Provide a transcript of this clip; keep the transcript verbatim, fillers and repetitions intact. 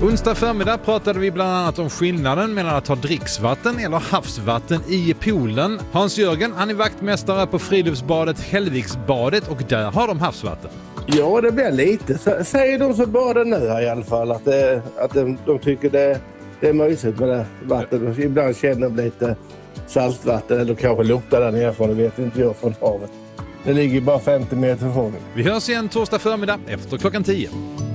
Onsdag förmiddag pratade vi bland annat om skillnaden mellan att ha dricksvatten eller havsvatten i poolen. Hans-Jörgen, han är vaktmästare på friluftsbadet Hällviksbadet och där har de havsvatten. Ja, det blir lite. Säger de som badar nu här i alla fall att, det, att de, de tycker det, det är mysigt med det vattnet. Ibland känner de lite saltvatten eller kanske luktar där nerifrån, det vet inte jag, från havet. Det ligger bara femtio meter från. Vi hörs igen torsdag förmiddag efter klockan tio.